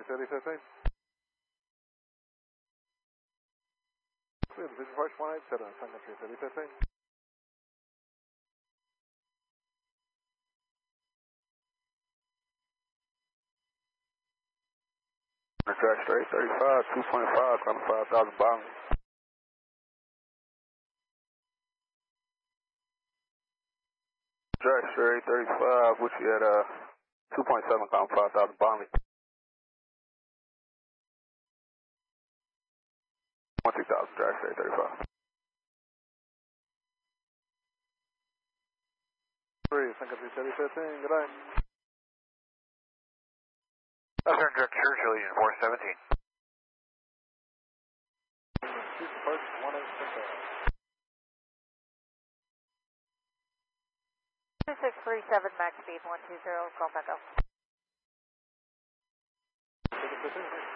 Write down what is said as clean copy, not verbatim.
3015. Clear, Division Approach 187, Sun Country 3015. Track straight 35, 2.5, on 5,000 bottom. Track straight 35, which you had 2.7, count 5,000 bottom. 16,000, track straight 35. 3, Sun Country 3015, good night. Southern Direct Churchill, Union 417. Houston Approach 187. 2637, max speed 120, call back up. 3015.